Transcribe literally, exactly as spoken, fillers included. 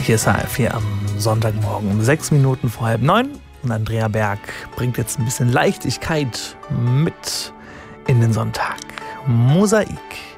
Hier ist H F vier am Sonntagmorgen um sechs Minuten vor halb neun. Und Andrea Berg bringt jetzt ein bisschen Leichtigkeit mit in den Sonntag. Mosaik.